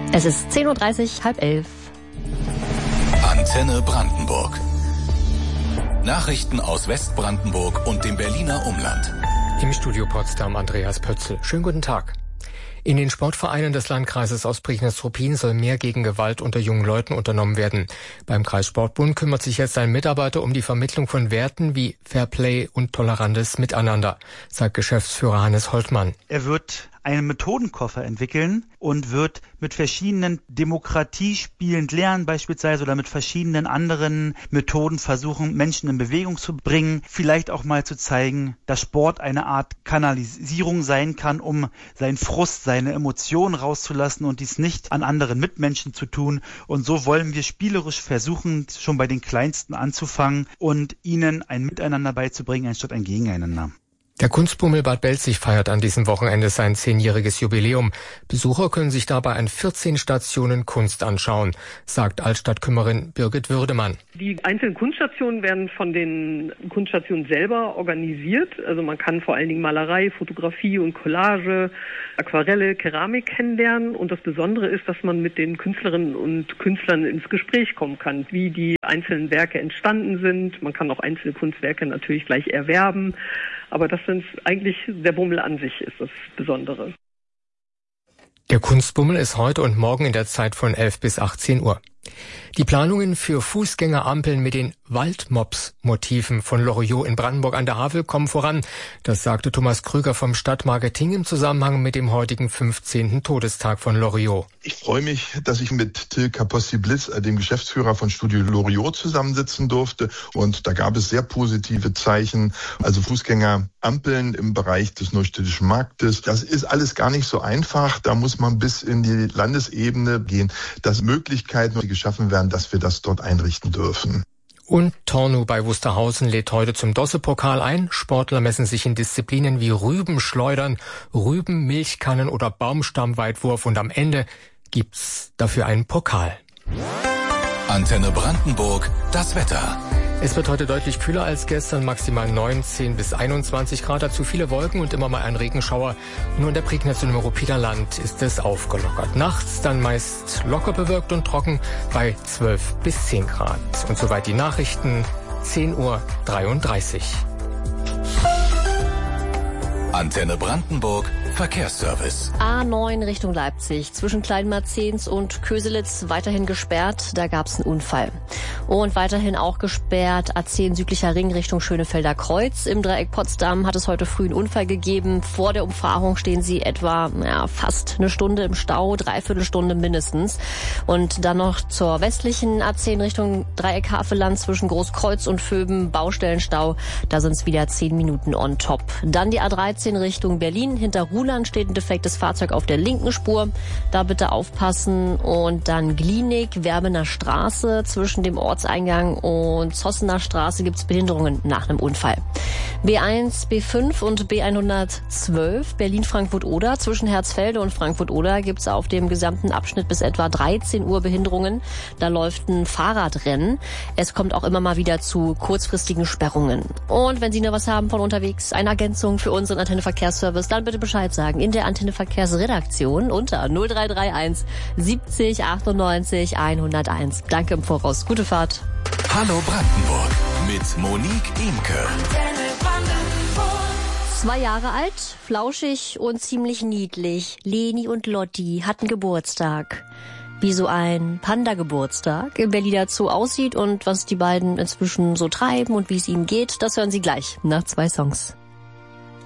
Es ist 10:30 Uhr, 10:30. Antenne Brandenburg. Nachrichten aus Westbrandenburg und dem Berliner Umland. Im Studio Potsdam Andreas Pötzl. Schönen guten Tag. In den Sportvereinen des Landkreises Ostprignitz-Ruppin soll mehr gegen Gewalt unter jungen Leuten unternommen werden. Beim Kreissportbund kümmert sich jetzt ein Mitarbeiter um die Vermittlung von Werten wie Fairplay und tolerantes Miteinander, sagt Geschäftsführer Hannes Holtmann. Er wird einen Methodenkoffer entwickeln und wird mit verschiedenen Demokratiespielen lernen beispielsweise oder mit verschiedenen anderen Methoden versuchen, Menschen in Bewegung zu bringen. Vielleicht auch mal zu zeigen, dass Sport eine Art Kanalisierung sein kann, um seinen Frust, seine Emotionen rauszulassen und dies nicht an anderen Mitmenschen zu tun. Und so wollen wir spielerisch versuchen, schon bei den Kleinsten anzufangen und ihnen ein Miteinander beizubringen, anstatt ein Gegeneinander. Der Kunstbummel Bad Belzig feiert an diesem Wochenende sein 10-jähriges Jubiläum. Besucher können sich dabei an 14 Stationen Kunst anschauen, sagt Altstadtkümmerin Birgit Würdemann. Die einzelnen Kunststationen werden von den Kunststationen selber organisiert. Also man kann vor allen Dingen Malerei, Fotografie und Collage, Aquarelle, Keramik kennenlernen. Und das Besondere ist, dass man mit den Künstlerinnen und Künstlern ins Gespräch kommen kann, wie die einzelnen Werke entstanden sind. Man kann auch einzelne Kunstwerke natürlich gleich erwerben. Aber das sind eigentlich, der Bummel an sich ist das Besondere. Der Kunstbummel ist heute und morgen in der Zeit von 11 bis 18 Uhr. Die Planungen für Fußgängerampeln mit den Waldmops-Motiven von Loriot in Brandenburg an der Havel kommen voran. Das sagte Thomas Krüger vom Stadtmarketing im Zusammenhang mit dem heutigen 15. Todestag von Loriot. Ich freue mich, dass ich mit Till Kapossi-Bliss, dem Geschäftsführer von Studio Loriot, zusammensitzen durfte. Und da gab es sehr positive Zeichen. Also Fußgängerampeln im Bereich des Neustädtischen Marktes. Das ist alles gar nicht so einfach. Da muss man bis in die Landesebene gehen, dass Möglichkeiten geschaffen werden, dass wir das dort einrichten dürfen. Und Tornu bei Wusterhausen lädt heute zum Dosse-Pokal ein. Sportler messen sich in Disziplinen wie Rübenschleudern, Rübenmilchkannen oder Baumstammweitwurf. Und am Ende gibt's dafür einen Pokal. Antenne Brandenburg, das Wetter. Es wird heute deutlich kühler als gestern, maximal 19 bis 21 Grad, dazu viele Wolken und immer mal ein Regenschauer. Nur in der Prignitz und im Ruppiner Land ist es aufgelockert. Nachts dann meist locker bewölkt und trocken bei 12 bis 10 Grad. Und soweit die Nachrichten, 10:33 Uhr. Antenne Brandenburg, Verkehrsservice. A9 Richtung Leipzig, zwischen Kleinmarzens und Köselitz weiterhin gesperrt, da gab's einen Unfall. Und weiterhin auch gesperrt, A10 südlicher Ring Richtung Schönefelder Kreuz. Im Dreieck Potsdam hat es heute früh einen Unfall gegeben. Vor der Umfahrung stehen sie etwa fast eine Stunde im Stau, 3/4 Stunde mindestens. Und dann noch zur westlichen A10 Richtung Dreieck Havelland zwischen Großkreuz und Vöben, Baustellenstau. Da sind es wieder 10 Minuten on top. Dann die A13 Richtung Berlin. Hinter Ruhland steht ein defektes Fahrzeug auf der linken Spur. Da bitte aufpassen. Und dann Glienig, Werbener Straße. Zwischen dem Ortseingang und Zossener Straße gibt's Behinderungen nach einem Unfall. B1, B5 und B112 Berlin-Frankfurt-Oder. Zwischen Herzfelde und Frankfurt-Oder gibt's auf dem gesamten Abschnitt bis etwa 13 Uhr Behinderungen. Da läuft ein Fahrradrennen. Es kommt auch immer mal wieder zu kurzfristigen Sperrungen. Und wenn Sie noch was haben von unterwegs, eine Ergänzung für unseren Antenne-Verkehrsservice, dann bitte Bescheid sagen in der Antenne-Verkehrsredaktion unter 0331 70 98 101. Danke im Voraus. Gute Fahrt. Hallo Brandenburg mit Monique Imke. 2 Jahre alt, flauschig und ziemlich niedlich. Leni und Lotti hatten Geburtstag. Wie so ein Panda-Geburtstag im Berliner Zoo aussieht und was die beiden inzwischen so treiben und wie es ihnen geht, das hören Sie gleich nach 2 Songs.